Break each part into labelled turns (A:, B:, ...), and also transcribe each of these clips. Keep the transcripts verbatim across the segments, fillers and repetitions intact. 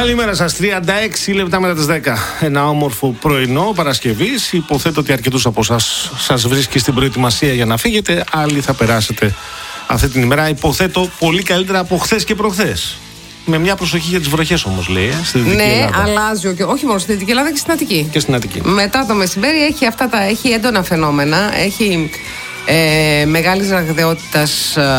A: Καλημέρα σας. τριάντα έξι λεπτά μετά τις δέκα. Ένα όμορφο πρωινό Παρασκευής. Υποθέτω ότι αρκετούς από εσάς σας βρίσκει στην προετοιμασία για να φύγετε. Άλλοι θα περάσετε αυτή την ημέρα. Υποθέτω πολύ καλύτερα από χθες και προχθές. Με μια προσοχή για τις βροχές όμως, λέει, ε, στη Δυτική
B: ναι,
A: Ελλάδα.
B: αλλάζει ο, όχι μόνο στη Δυτική Ελλάδα και στην Αττική.
A: Και στην Αττική.
B: Μετά το μεσημέρι έχει, αυτά τα, έχει έντονα φαινόμενα. Έχει ε, μεγάλης ραγδαιότητας ε,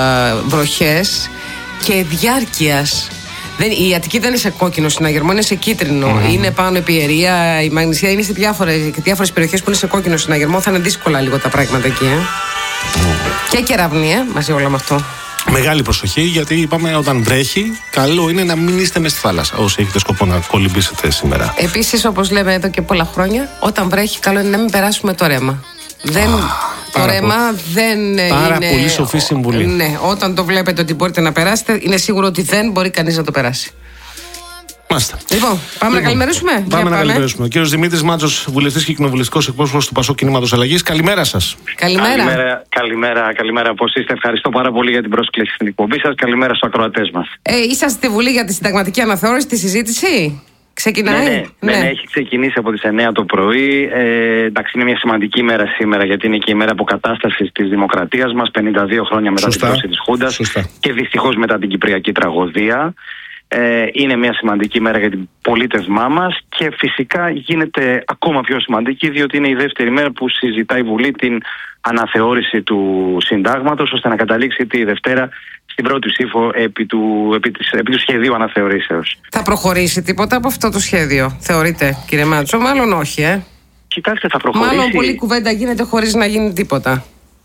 B: βροχές και διάρκειας. Δεν, η Αττική δεν είναι σε κόκκινο συναγερμό, είναι σε κίτρινο. Mm. Είναι πάνω επί Ιερία, η Μαγνησία είναι σε διάφορες περιοχές που είναι σε κόκκινο συναγερμό. Θα είναι δύσκολα λίγο τα πράγματα εκεί. Ε. Mm. Και κεραυνή, ε, μαζί όλα με αυτό.
A: Μεγάλη προσοχή, γιατί είπαμε όταν βρέχει, καλό είναι να μην είστε μες στη θάλασσα όσοι έχετε σκοπό να κολυμπήσετε σήμερα.
B: Επίσης, όπως λέμε εδώ και πολλά χρόνια, όταν βρέχει, καλό είναι να μην περάσουμε το ρέμα. Δεν, ah, το ρέμα πολύ, δεν
A: πάρα
B: είναι.
A: Πολύ σοφή συμβουλή.
B: Ναι, όταν το βλέπετε ότι μπορείτε να περάσετε, είναι σίγουρο ότι δεν μπορεί κανείς να το περάσει.
A: Μάλιστα.
B: Λοιπόν, πάμε λοιπόν, να καλημερίσουμε.
A: Πάμε, πάμε να καλημερίσουμε. Ο κύριος Δημήτρης Μάτσος, βουλευτής και κοινοβουλευτικός εκπρόσωπος του Πασόκ Κινήματος Αλλαγής. Καλημέρα σας.
B: Καλημέρα.
C: Καλημέρα, καλημέρα, καλημέρα. Πώς είστε? Ευχαριστώ πάρα πολύ για την πρόσκληση στην εκπομπή σας. Καλημέρα στους ακροατές μας.
B: Ε, είσαστε στη Βουλή για τη συνταγματική αναθεώρηση, τη συζήτηση. Ξεκινάει.
C: Ναι, ναι, ναι. ναι, έχει ξεκινήσει από τις εννιά το πρωί. Ε, εντάξει, είναι μια σημαντική ημέρα σήμερα, γιατί είναι και η μέρα αποκατάστασης της δημοκρατίας μας, πενήντα δύο χρόνια μετά
A: Σωστά.
C: την πτώση της Χούντας
A: Σωστά.
C: και δυστυχώς μετά την Κυπριακή τραγωδία. Ε, είναι μια σημαντική μέρα για την πολίτευμά μας και φυσικά γίνεται ακόμα πιο σημαντική, διότι είναι η δεύτερη μέρα που συζητάει η Βουλή την αναθεώρηση του συντάγματος, ώστε να καταλήξει τη Δευτέρα στην πρώτη ψήφο επί του, επί της, επί του σχεδίου αναθεωρήσεως.
B: Θα προχωρήσει τίποτα από αυτό το σχέδιο, θεωρείτε, κύριε Μάτσο? Μάλλον όχι, ε.
C: Κοιτάξτε, θα προχωρήσει.
B: Μάλλον πολλή κουβέντα γίνεται χωρίς να γίνει τίποτα.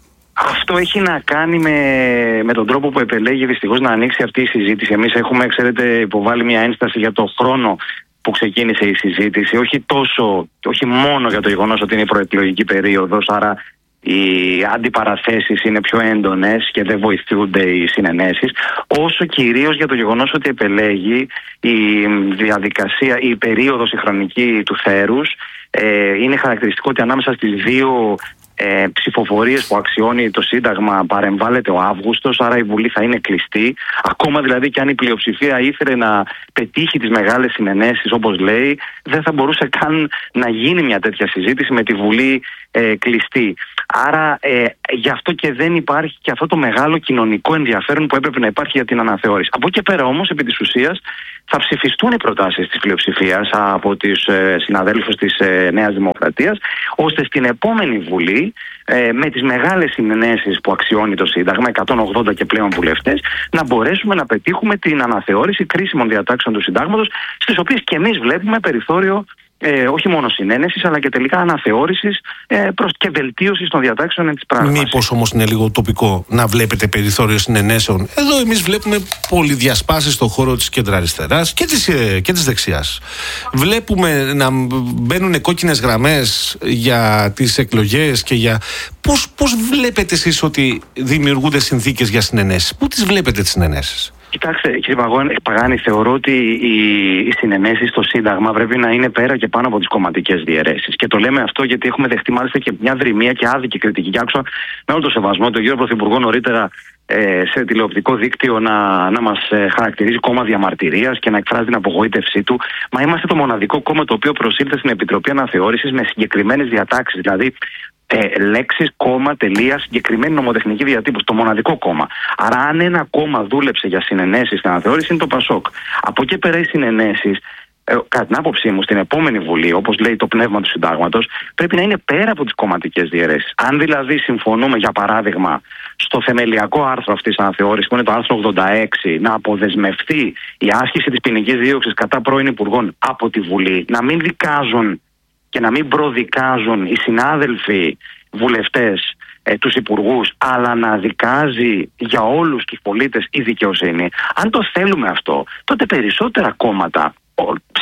C: Αυτό έχει να κάνει με, με τον τρόπο που επελέγει δυστυχώς να ανοίξει αυτή η συζήτηση. Εμείς έχουμε, ξέρετε, υποβάλει μια ένσταση για το χρόνο που ξεκίνησε η συζήτηση. Όχι τόσο, όχι μόνο για το γεγονός ότι είναι η προεκλογική περίοδος, άρα οι αντιπαραθέσεις είναι πιο έντονες και δεν βοηθούνται οι συνενέσεις, όσο κυρίως για το γεγονός ότι επελέγει η διαδικασία, η περίοδος η χρονική του θέρους. Ε, είναι χαρακτηριστικό ότι ανάμεσα στις δύο Ε, ψηφοφορίες που αξιώνει το Σύνταγμα παρεμβάλλεται ο Αύγουστος, άρα η Βουλή θα είναι κλειστή. Ακόμα δηλαδή και αν η πλειοψηφία ήθελε να πετύχει τις μεγάλες συνενέσεις, όπως λέει, δεν θα μπορούσε καν να γίνει μια τέτοια συζήτηση με τη Βουλή ε, κλειστή. Άρα ε, γι' αυτό και δεν υπάρχει και αυτό το μεγάλο κοινωνικό ενδιαφέρον που έπρεπε να υπάρχει για την αναθεώρηση. Από εκεί πέρα όμως, επί της ουσίας, θα ψηφιστούν οι προτάσεις της πλειοψηφίας από τις ε, συναδέλφους της ε, Νέας Δημοκρατίας, ώστε στην επόμενη Βουλή, ε, με τις μεγάλες συνενέσεις που αξιώνει το Σύνταγμα, εκατόν ογδόντα και πλέον βουλευτές, να μπορέσουμε να πετύχουμε την αναθεώρηση κρίσιμων διατάξεων του Συντάγματος, στις οποίες και εμείς βλέπουμε περιθώριο Ε, όχι μόνο συνένεσης, αλλά και τελικά αναθεώρησης ε, προς και βελτίωσης των διατάξεων της πράγματος.
A: Μήπως όμως είναι λίγο τοπικό να βλέπετε περιθώριο συνενέσεων? Εδώ εμείς βλέπουμε πολυδιασπάσεις στον χώρο της κεντροαριστεράς και της, ε, και της δεξιάς. Βλέπουμε να μπαίνουν κόκκινες γραμμές για τις εκλογές και για... Πώς, πώς βλέπετε εσείς ότι δημιουργούνται συνθήκες για συνενέσεις? Πού τις βλέπετε τις συνενέσεις?
C: Κοιτάξτε, κύριε Παγάνη, θεωρώ ότι οι, οι συνενέσεις στο Σύνταγμα πρέπει να είναι πέρα και πάνω από τις κομματικές διαιρέσεις. Και το λέμε αυτό γιατί έχουμε δεχτεί μάλιστα και μια δρυμία και άδικη κριτική. Και άκουσα με όλο το σεβασμό τον κύριο Πρωθυπουργό νωρίτερα ε, σε τηλεοπτικό δίκτυο να, να μας ε, χαρακτηρίζει κόμμα διαμαρτυρίας και να εκφράζει την απογοήτευσή του. Μα είμαστε το μοναδικό κόμμα το οποίο προσήλθε στην Επιτροπή Αναθεώρησης με συγκεκριμένες διατάξεις. Δηλαδή, Ε, λέξεις, κόμμα, τελεία, συγκεκριμένη νομοτεχνική διατύπωση. Το μοναδικό κόμμα. Άρα, αν ένα κόμμα δούλεψε για συνενέσεις στην αναθεώρηση, είναι το Πασόκ. Από εκεί πέρα, οι συνενέσεις, ε, κατά την άποψή μου, στην επόμενη Βουλή, όπως λέει το πνεύμα του Συντάγματος, πρέπει να είναι πέρα από τις κομματικές διαιρέσεις. Αν δηλαδή συμφωνούμε, για παράδειγμα, στο θεμελιακό άρθρο αυτής της αναθεώρησης, που είναι το άρθρο ογδόντα έξι, να αποδεσμευτεί η άσκηση της ποινικής δίωξης κατά πρώην υπουργών από τη Βουλή, να μην δικάζουν και να μην προδικάζουν οι συνάδελφοι βουλευτές ε, τους υπουργούς, αλλά να δικάζει για όλους τους πολίτες η δικαιοσύνη. Αν το θέλουμε αυτό, τότε περισσότερα κόμματα,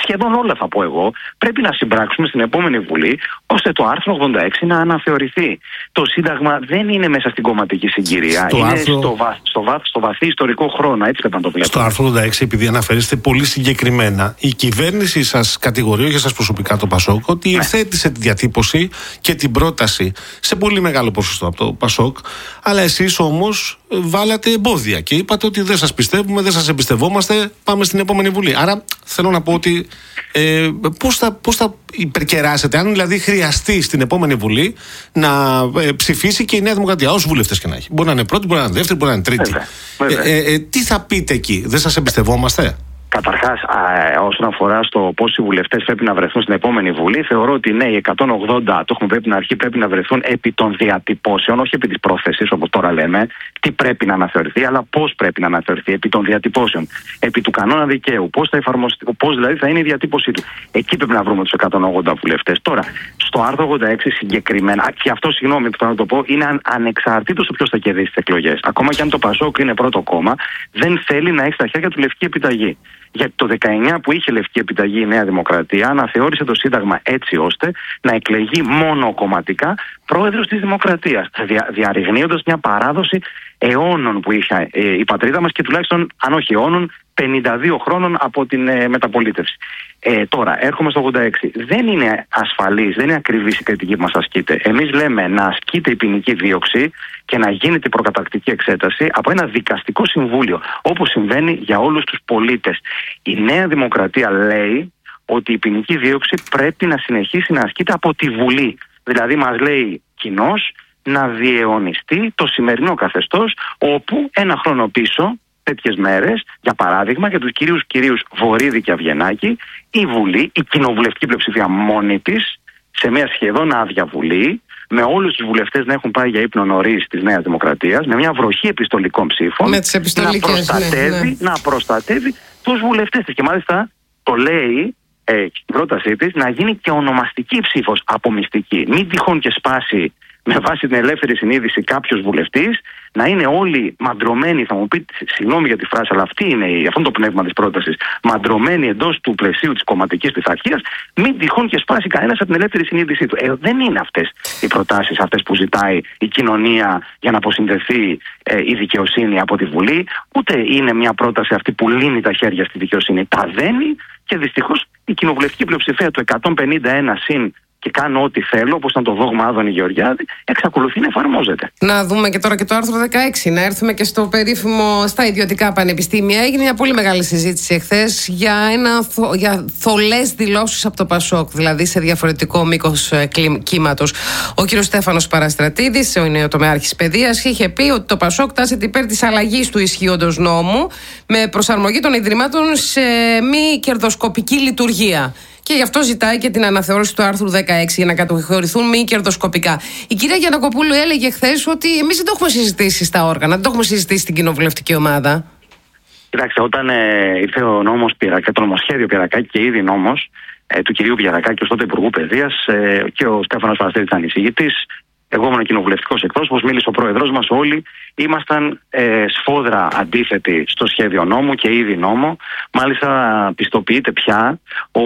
C: σχεδόν όλα θα πω εγώ, πρέπει να συμπράξουμε στην επόμενη Βουλή, ώστε το άρθρο ογδόντα έξι να αναθεωρηθεί. Το Σύνταγμα δεν είναι μέσα στην κομματική συγκυρία. Στο είναι άρθρο... στο, βα... στο, βα... στο βαθύ ιστορικό χρόνο. Έτσι πρέπει να το βλέπουμε.
A: Στο άρθρο ογδόντα έξι, επειδή αναφέρεστε πολύ συγκεκριμένα, η κυβέρνηση σας κατηγορεί, όχι σας προσωπικά το Πασόκ, ότι ναι. ευθέτησε τη διατύπωση και την πρόταση σε πολύ μεγάλο ποσοστό από το Πασόκ, αλλά εσείς όμως βάλατε εμπόδια και είπατε ότι δεν σας πιστεύουμε, δεν σας εμπιστευόμαστε, πάμε στην επόμενη Βουλή. Άρα θέλω να πω ότι ε, πώς, θα, πώς θα υπερκεράσετε, αν δηλαδή χρειαστεί στην επόμενη Βουλή να ε, ψηφίσει και η Νέα Δημοκρατία, όσους βουλευτές και να έχει. Μπορεί να είναι πρώτη, μπορεί να είναι δεύτερη, μπορεί να είναι τρίτη. Βέβαια, βέβαια. Ε, ε, ε, τι θα πείτε εκεί, δεν σας εμπιστευόμαστε?
C: Καταρχάς, όσον αφορά στο πόσοι βουλευτές πρέπει να βρεθούν στην επόμενη Βουλή, θεωρώ ότι ναι, οι εκατόν ογδόντα, το έχουμε πει από την αρχή, πρέπει να βρεθούν επί των διατυπώσεων, όχι επί της πρόθεσης, όπως τώρα λέμε, τι πρέπει να αναθεωρηθεί, αλλά πώς πρέπει να αναθεωρηθεί, επί των διατυπώσεων, επί του κανόνα δικαίου, πώς θα εφαρμοστεί, πώς δηλαδή θα είναι η διατύπωσή του. Εκεί πρέπει να βρούμε τους εκατόν ογδόντα βουλευτές. Τώρα, στο άρθρο ογδόντα έξι συγκεκριμένα, και αυτό συγγνώμη που θα να το πω, είναι ανεξαρτήτως του ποιος θα κερδίσει τις εκλογές. Ακόμα και αν το Πασόκ είναι πρώτο κόμμα, δεν θέλει να έχει στα χέρια του λευκή επιταγή. Γιατί το δεκαεννιά που είχε λευκή επιταγή η Νέα Δημοκρατία αναθεώρησε το Σύνταγμα έτσι ώστε να εκλεγεί μόνο κομματικά πρόεδρος της Δημοκρατίας, δια, διαρριγνύοντας μια παράδοση αιώνων που είχε ε, η πατρίδα μας και τουλάχιστον, αν όχι αιώνων, πενήντα δύο χρόνων από την ε, μεταπολίτευση. Ε, τώρα, έρχομαι στο ογδόντα έξι. Δεν είναι ασφαλής, δεν είναι ακριβής η κριτική που μας ασκείται. Εμείς λέμε να ασκείται η ποινική δίωξη και να γίνεται η προκαταρκτική εξέταση από ένα δικαστικό συμβούλιο, όπως συμβαίνει για όλους τους πολίτες. Η Νέα Δημοκρατία λέει ότι η ποινική δίωξη πρέπει να συνεχίσει να ασκείται από τη Βουλή. Δηλαδή μας λέει κοινώς να διαιωνιστεί το σημερινό καθεστώς, όπου ένα χρόνο πίσω, τέτοιες μέρες, για παράδειγμα, για τους κυρίους κυρίους Βορίδη και Αυγενάκη, η Βουλή, η κοινοβουλευτική πλειοψηφία μόνη της, σε μια σχεδόν άδεια Βουλή, με όλους τους βουλευτές να έχουν πάει για ύπνο νωρίς της Νέας Δημοκρατίας, με μια βροχή επιστολικών ψήφων,
B: με τις
C: να προστατεύει, ναι, ναι. να προστατεύει τους βουλευτές της. Και μάλιστα το λέει ε, στην πρότασή της να γίνει και ονομαστική ψήφος από μυστική. Μην τυχόν και σπάσει με βάση την ελεύθερη συνείδηση κάποιος βουλευτής, να είναι όλοι μαντρωμένοι, θα μου πείτε συγγνώμη για τη φράση, αλλά αυτή είναι, αυτό είναι το πνεύμα της πρότασης, μαντρωμένοι εντός του πλαισίου της κομματικής πειθαρχίας, μην τυχόν και σπάσει κανένας από την ελεύθερη συνείδησή του. Ε, δεν είναι αυτές οι προτάσεις αυτές που ζητάει η κοινωνία για να αποσυνδεθεί ε, η δικαιοσύνη από τη Βουλή, ούτε είναι μια πρόταση αυτή που λύνει τα χέρια στη δικαιοσύνη. Τα δένει και δυστυχώς η κοινοβουλευτική πλειοψηφία του εκατόν πενήντα ένα συν και κάνω ό,τι θέλω, όπως ήταν το δόγμα Άδωνη Γεωργιάδη, εξακολουθεί να εφαρμόζεται.
B: Να δούμε και τώρα και το άρθρο δεκαέξι, να έρθουμε και στο περίφημο στα ιδιωτικά πανεπιστήμια. Έγινε μια πολύ μεγάλη συζήτηση εχθές για, ένα, για θολές δηλώσεις από το Πασόκ, δηλαδή σε διαφορετικό μήκος κύματος. Ο κ. Στέφανος Παραστρατίδης, ο νεοτομεάρχης παιδείας, είχε πει ότι το Πασόκ τάσεται υπέρ της αλλαγής του ισχύοντος νόμου με προσαρμογή των ιδρυμάτων σε μη κερδοσκοπική λειτουργία. Και γι' αυτό ζητάει και την αναθεώρηση του άρθρου δεκαέξι για να κατοχωρηθούν μη κερδοσκοπικά. Η κυρία Γιαννακοπούλου έλεγε χθες ότι εμείς δεν το έχουμε συζητήσει στα όργανα, δεν το έχουμε συζητήσει στην κοινοβουλευτική ομάδα.
C: Κοιτάξτε, όταν ε, ήρθε ο νόμος Πιερακάκη, το νομοσχέδιο Πιερακάκη και ήδη νόμος ε, του κυρίου Πιερακάκη, ως τότε Υπουργού Παιδείας, ε, και ο Στέφανος Παραστρατίδης ήταν εισηγητής. Εγώ ήμουν κοινοβουλευτικός εκπρόσωπος, μίλησε ο πρόεδρος μας, όλοι ήμασταν ε, σφόδρα αντίθετοι στο σχέδιο νόμου και ήδη νόμο. Μάλιστα πιστοποιείται πια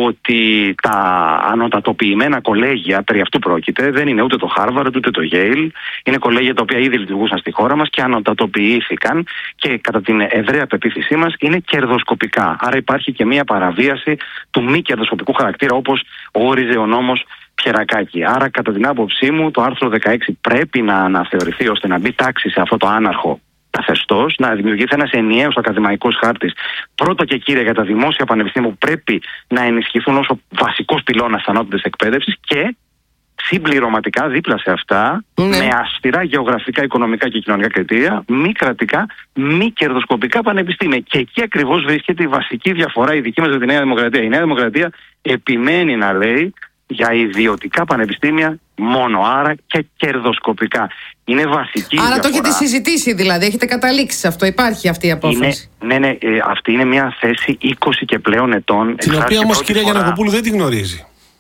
C: ότι τα ανωτατοποιημένα κολέγια, περί αυτού πρόκειται, δεν είναι ούτε το Χάρβαρντ ούτε το Yale. Είναι κολέγια τα οποία ήδη λειτουργούσαν στη χώρα μας και ανωτατοποιήθηκαν και κατά την ευραία πεποίθησή μας είναι κερδοσκοπικά. Άρα υπάρχει και μια παραβίαση του μη κερδοσκοπικού χαρακτήρα, όπως όριζε ο νόμος Πιερακάκη. Άρα, κατά την άποψή μου, το άρθρο δεκαέξι πρέπει να αναθεωρηθεί ώστε να μπει τάξη σε αυτό το άναρχο καθεστώς, να δημιουργηθεί ένας ενιαίος ακαδημαϊκός χάρτης, πρώτα και κύρια για τα δημόσια πανεπιστήμια που πρέπει να ενισχυθούν ως ο βασικός πυλώνας της ανώτατης εκπαίδευσης και συμπληρωματικά δίπλα σε αυτά, ναι, με αυστηρά γεωγραφικά, οικονομικά και κοινωνικά κριτήρια, μη κρατικά, μη κερδοσκοπικά πανεπιστήμια. Και εκεί ακριβώς βρίσκεται η βασική διαφορά, η δική μας με τη Νέα Δημοκρατία. Η Νέα Δημοκρατία επιμένει να λέει για ιδιωτικά πανεπιστήμια μόνο, άρα και κερδοσκοπικά. Είναι βασική
B: άρα
C: διαφορά.
B: Το έχετε συζητήσει δηλαδή, έχετε καταλήξει σε αυτό, υπάρχει αυτή η απόφαση.
C: Είναι, ναι, ναι, ε, αυτή είναι μια θέση είκοσι και πλέον ετών.
A: Την οποία όμως κυρία Γιαννακοπούλου δεν την γνωρίζει.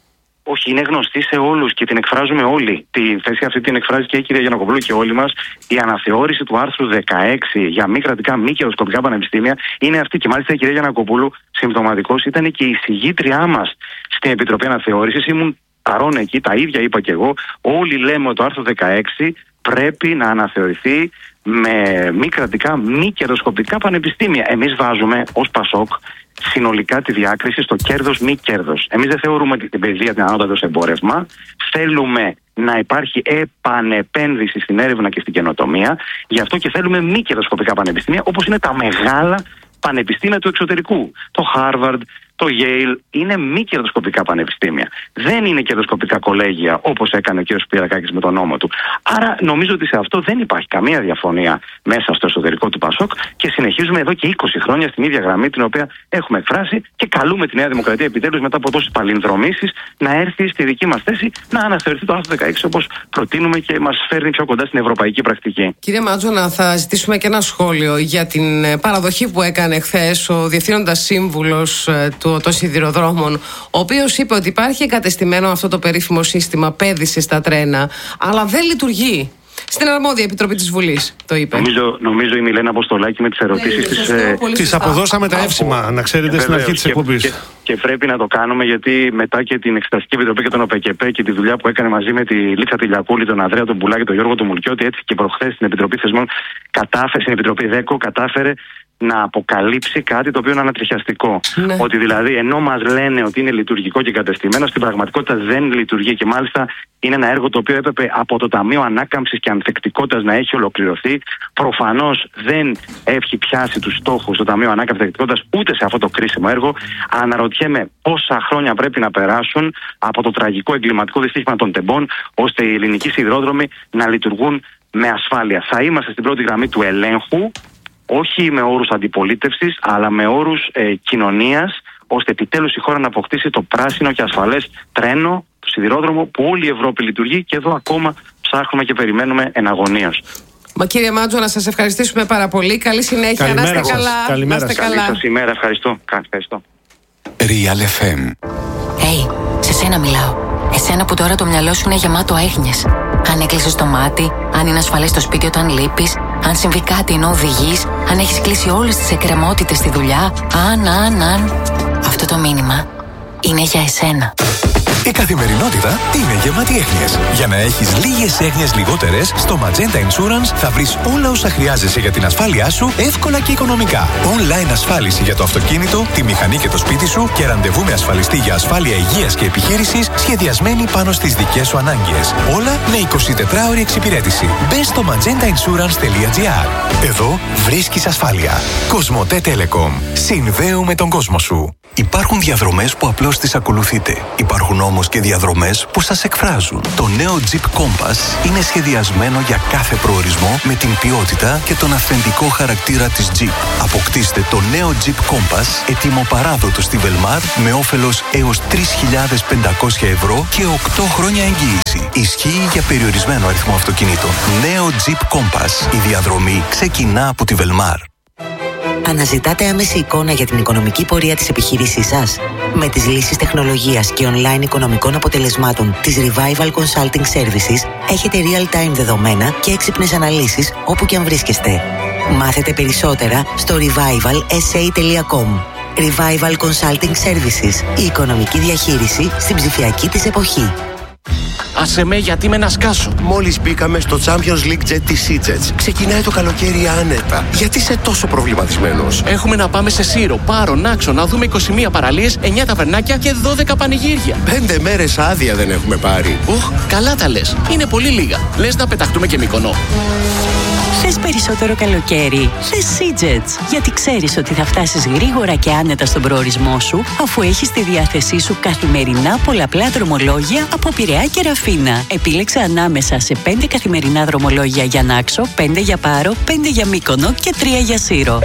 C: Όχι, είναι γνωστή σε όλους και την εκφράζουμε όλοι. Τη θέση αυτή την εκφράζει και η κυρία Γιαννακοπούλου και όλοι μας. Η αναθεώρηση του άρθρου δεκαέξι για μη κρατικά, μη κερδοσκοπικά πανεπιστήμια είναι αυτή. Και μάλιστα η κυρία Γιαννακοπούλου, συμπτωματικός, ήταν και η συγγήτριά μας στην Επιτροπή Αναθεώρησης. Ήμουν παρόν εκεί, τα ίδια είπα και εγώ. Όλοι λέμε ότι το άρθρο δεκαέξι πρέπει να αναθεωρηθεί με μη κρατικά, μη κερδοσκοπικά πανεπιστήμια. Εμείς βάζουμε ως Πασόκ συνολικά τη διάκριση στο κέρδος μη κέρδος. Εμείς δεν θεωρούμε την παιδεία την ανώτατο εμπόρευμα. Θέλουμε να υπάρχει επανεπένδυση στην έρευνα και στην καινοτομία. Γι' αυτό και θέλουμε μη κερδοσκοπικά πανεπιστήμια, όπως είναι τα μεγάλα πανεπιστήμια του εξωτερικού. Το Harvard, το Yale είναι μη κερδοσκοπικά πανεπιστήμια. Δεν είναι κερδοσκοπικά κολέγια, όπως έκανε ο κ. Σπυρακάκης με τον νόμο του. Άρα νομίζω ότι σε αυτό δεν υπάρχει καμία διαφωνία μέσα στο εσωτερικό του Πασόκ και συνεχίζουμε εδώ και είκοσι χρόνια στην ίδια γραμμή την οποία έχουμε εκφράσει και καλούμε τη Νέα Δημοκρατία επιτέλους μετά από τόσες παλινδρομήσεις να έρθει στη δική μας θέση να αναθεωρηθεί το άρθρο δεκαέξι όπως προτείνουμε και μας φέρνει πιο κοντά στην ευρωπαϊκή πρακτική.
B: Κύριε Μάτζονα, θα ζητήσουμε και ένα σχόλιο για την παραδοχή που έκανε χθες ο Διευθύνοντας Σύμβουλος του των σιδηροδρόμων, ο οποίος είπε ότι υπάρχει εγκατεστημένο αυτό το περίφημο σύστημα πέδησης στα τρένα, αλλά δεν λειτουργεί. Στην αρμόδια επιτροπή της Βουλής το είπε.
C: Νομίζω, νομίζω η Μιλένα Αποστολάκη με τις ερωτήσεις της. Ε,
A: τις αποδώσαμε τα εύσημα, να ξέρετε, ε, στην αρχή της εκπομπής.
C: Και, και πρέπει να το κάνουμε γιατί μετά και την Εξεταστική Επιτροπή και τον ΟΠΕΚΕΠΕ και τη δουλειά που έκανε μαζί με τη Λίτσα Τηλιακούλη, τον Ανδρέα τον Πουλάκη, τον Γιώργο τον Μουλκιώτη, έτσι και προχθές στην Επιτροπή Θεσμών, κατάφερε, στην Επιτροπή ΔΕΚΟ, κατάφερε να αποκαλύψει κάτι το οποίο είναι ανατριχιαστικό. Ναι. Ότι δηλαδή ενώ μας λένε ότι είναι λειτουργικό και κατεστημένο, στην πραγματικότητα δεν λειτουργεί και μάλιστα είναι ένα έργο το οποίο έπρεπε από το Ταμείο Ανάκαμψης και Ανθεκτικότητας να έχει ολοκληρωθεί. Προφανώς δεν έχει πιάσει τους στόχους το Ταμείο Ανάκαμψης και Ανθεκτικότητας ούτε σε αυτό το κρίσιμο έργο. Αναρωτιέμαι πόσα χρόνια πρέπει να περάσουν από το τραγικό εγκληματικό δυστύχημα των τεμπών ώστε οι ελληνικοί σιδηρόδρομοι να λειτουργούν με ασφάλεια. Θα είμαστε στην πρώτη γραμμή του ελέγχου, όχι με όρους αντιπολίτευσης, αλλά με όρους ε, κοινωνίας, ώστε επιτέλους η χώρα να αποκτήσει το πράσινο και ασφαλές τρένο, το σιδηρόδρομο, που όλη η Ευρώπη λειτουργεί και εδώ ακόμα ψάχνουμε και περιμένουμε εναγωνίως.
B: Μα κύριε Μάτζο, να σας ευχαριστήσουμε πάρα πολύ. Καλή συνέχεια.
A: Καλημέρα
B: να είστε
A: σας.
B: καλά.
A: Καλημέρα
B: να είστε
C: Καλή
B: καλά.
C: σας ημέρα. Ευχαριστώ. Ευχαριστώ.
D: Real εφ εμ.
E: Hey, σε σένα μιλάω. Εσένα που τώρα το μυαλό σου είναι γεμάτο έγνοιες. Αν έκλεισες το μάτι, αν είναι ασφαλές στο σπίτι όταν λείπεις, αν συμβεί κάτι ενώ οδηγείς, αν έχεις κλείσει όλες τις εκκρεμότητες στη δουλειά, αν, αν, αν. Αυτό το μήνυμα είναι για εσένα.
D: Η καθημερινότητα είναι γεμάτη έγνοιες. Για να έχεις λίγες έγνοιες λιγότερες, στο Magenta Insurance θα βρεις όλα όσα χρειάζεσαι για την ασφάλειά σου εύκολα και οικονομικά. Online ασφάλιση για το αυτοκίνητο, τη μηχανή και το σπίτι σου και ραντεβού με ασφαλιστή για ασφάλεια υγείας και επιχείρησης σχεδιασμένη πάνω στις δικές σου ανάγκες. Όλα με εικοσιτετράωρη εξυπηρέτηση. Μπες στο magenta insurance τελεία gr. Εδώ βρίσκεις ασφάλεια. Κοσμοτέ Telecom. Συνδέουμε τον κόσμο σου. Υπάρχουν διαδρομές που απλώς τις ακολουθείτε. Υπάρχουν όμως και διαδρομές που σας εκφράζουν. Το νέο Jeep Compass είναι σχεδιασμένο για κάθε προορισμό με την ποιότητα και τον αυθεντικό χαρακτήρα της Jeep. Αποκτήστε το νέο Jeep Compass έτοιμο παράδοτο στη Velmar με όφελος έως τρεις χιλιάδες πεντακόσια ευρώ και οκτώ χρόνια εγγύηση. Ισχύει για περιορισμένο αριθμό αυτοκινήτων. Νέο Jeep Compass. Η διαδρομή ξεκινά από τη Velmar.
F: Αναζητάτε άμεση εικόνα για την οικονομική πορεία της επιχείρησής σας? Με τις λύσεις τεχνολογίας και online οικονομικών αποτελεσμάτων της Revival Consulting Services έχετε real-time δεδομένα και έξυπνες αναλύσεις όπου και αν βρίσκεστε. Μάθετε περισσότερα στο revival s a τελεία com. Revival Consulting Services. Η οικονομική διαχείριση στην ψηφιακή της εποχή.
G: Άσε με, γιατί με να σκάσω.
H: Μόλις μπήκαμε στο Champions League Jet της SeaJets. Ξεκινάει το καλοκαίρι άνετα. Γιατί είσαι τόσο προβληματισμένος?
G: Έχουμε να πάμε σε Σύρο, Πάρο, Νάξο, να δούμε είκοσι μία παραλίες, εννιά ταβερνάκια και δώδεκα πανηγύρια.
H: Πέντε μέρες άδεια δεν έχουμε πάρει.
G: Ουχ, καλά τα λες. Είναι πολύ λίγα. Λες να πεταχτούμε και Μύκονο.
I: Θες περισσότερο καλοκαίρι? Θες SeaJets. Γιατί ξέρεις ότι θα φτάσεις γρήγορα και άνετα στον προορισμό σου, αφού έχεις στη διάθεσή σου καθημερινά πολλαπλά δρομολόγια από Πειραιά και Ραφίνα. Επίλεξε ανάμεσα σε πέντε καθημερινά δρομολόγια για Νάξο, πέντε για Πάρο, πέντε για Μύκονο και τρία για Σύρο.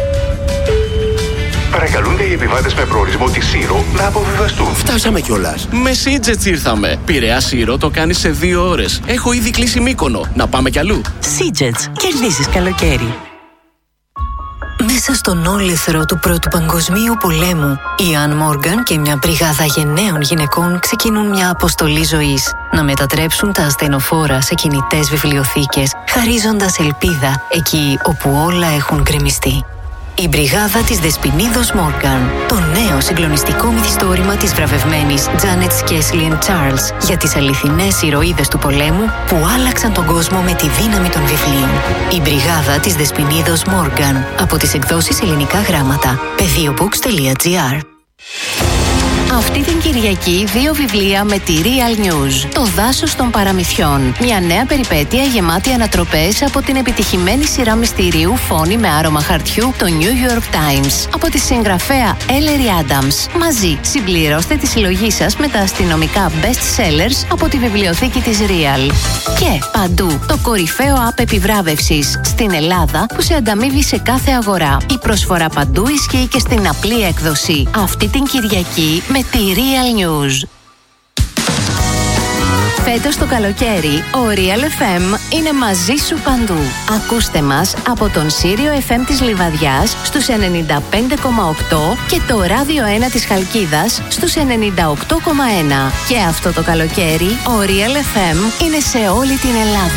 H: Παρακαλούνται οι επιβάτες με προορισμό τη Σύρο να αποβιβαστούν. Φτάσαμε κιόλας.
G: Με SeaJets ήρθαμε. Πειραιά Σύρο το κάνεις σε δύο ώρες. Έχω ήδη κλείσει Μύκονο. Να πάμε κι αλλού.
I: SeaJets. Κερδίζεις καλοκαίρι.
F: Με
J: Μέσα στον όλυθρο του Πρώτου Παγκοσμίου Πολέμου, η Αν Μόργαν και μια μπριγάδα γενναίων γυναικών ξεκινούν μια αποστολή ζωής. Να μετατρέψουν τα ασθενοφόρα σε κινητές βιβλιοθήκες, χαρίζοντας ελπίδα εκεί όπου όλα έχουν γκρεμιστεί. Η μπριγάδα της Δεσποινίδος Μόργαν. Το νέο συγκλονιστικό μυθιστόρημα της βραβευμένης Τζάνετ Σκέσλιεν Τσάρλς για τις αληθινές ηρωίδες του πολέμου που άλλαξαν τον κόσμο με τη δύναμη των βιβλίων. Η μπριγάδα της Δεσποινίδος Μόργαν. Από τις εκδόσεις Ελληνικά Γράμματα. πεδίοπουξ τελεία τζι άρ.
K: Αυτή την Κυριακή δύο βιβλία με τη Real News. Το δάσος των παραμυθιών. Μια νέα περιπέτεια γεμάτη ανατροπές από την επιτυχημένη σειρά μυστηρίου Φόνη με άρωμα χαρτιού, το New York Times. Από τη συγγραφέα Ellery Adams. Μαζί συμπληρώστε τη συλλογή σας με τα αστυνομικά best sellers από τη βιβλιοθήκη της Real. Και παντού το κορυφαίο app επιβράβευσης στην Ελλάδα που σε ανταμείβει σε κάθε αγορά. Η προσφορά παντού ισχύει και στην απλή έκδοση. Αυτή την Κυριακή με τη Real News. Φέτος το καλοκαίρι, ο Real εφ εμ είναι μαζί σου παντού. Ακούστε μας από τον Σύριο εφ εμ της Λιβαδιάς στους ενενήντα πέντε κόμμα οκτώ και το Ράδιο ένα της Χαλκίδας στους ενενήντα οκτώ κόμμα ένα. Και αυτό το καλοκαίρι, ο Real εφ εμ είναι σε όλη την Ελλάδα.